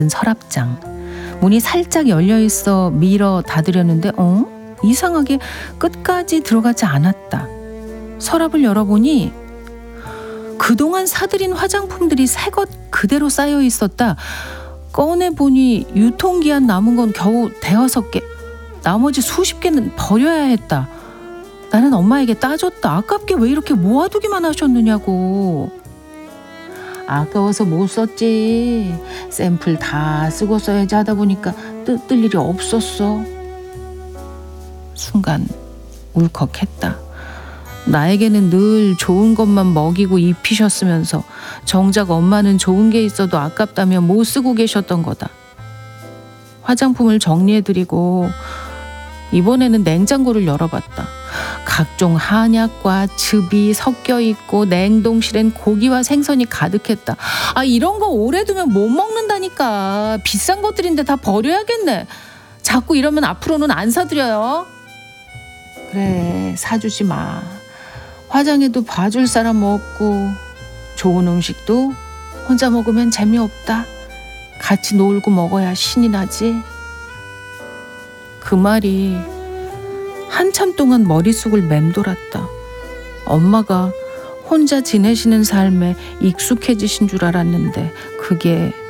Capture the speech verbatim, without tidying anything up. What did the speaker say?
서랍장. 문이 살짝 열려있어 밀어 닫으려는데 어? 이상하게 끝까지 들어가지 않았다. 서랍을 열어보니 그동안 사들인 화장품들이 새것 그대로 쌓여 있었다. 꺼내보니 유통기한 남은 건 겨우 대여섯 개. 나머지 수십 개는 버려야 했다. 나는 엄마에게 따졌다. 아깝게 왜 이렇게 모아두기만 하셨느냐고. 아까워서 못 썼지. 샘플 다 쓰고 써야지 하다 보니까 뜯을 일이 없었어. 순간 울컥했다. 나에게는 늘 좋은 것만 먹이고 입히셨으면서 정작 엄마는 좋은 게 있어도 아깝다며 못 쓰고 계셨던 거다. 화장품을 정리해드리고 이번에는 냉장고를 열어봤다. 각종 한약과 즙이 섞여 있고 냉동실엔 고기와 생선이 가득했다. 아, 이런 거 오래 두면 못 먹는다니까. 비싼 것들인데 다 버려야겠네. 자꾸 이러면 앞으로는 안 사드려요. 그래, 사주지 마. 화장해도 봐줄 사람 없고 좋은 음식도 혼자 먹으면 재미없다. 같이 놀고 먹어야 신이 나지. 그 말이 한참 동안 머릿속을 맴돌았다. 엄마가 혼자 지내시는 삶에 익숙해지신 줄 알았는데 그게